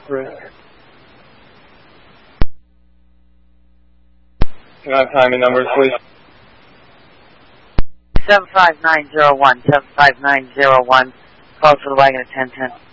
Right. Can I have timing numbers, please? 75901, 75901, call for the wagon at 1010.